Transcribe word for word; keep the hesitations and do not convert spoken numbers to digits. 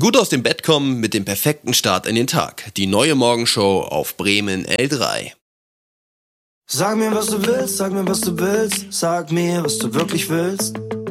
Gut aus dem Bett kommen mit dem perfekten Start in den Tag. Die neue Morgenshow auf Bremen L drei. Sag mir, was du willst, sag mir, was du willst, sag mir, was du wirklich willst.